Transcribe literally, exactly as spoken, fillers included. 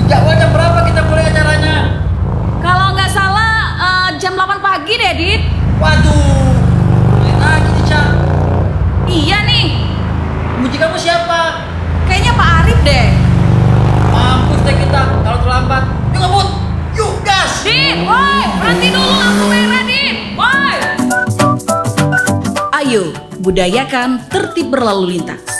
Jadwal jam berapa kita mulai acaranya? Kalau nggak salah eh, jam delapan pagi deh, Dit. Waduh, lihat lagi nih, Cak. Iya nih, Muji kamu siapa? kayaknya Pak Arif deh. Mampus deh kita kalau terlambat. Yuk ngebut, yuk gas. Dit, woi, berhenti dulu lampu merah, Dit. Woi. Ayo, budayakan tertib berlalu lintas.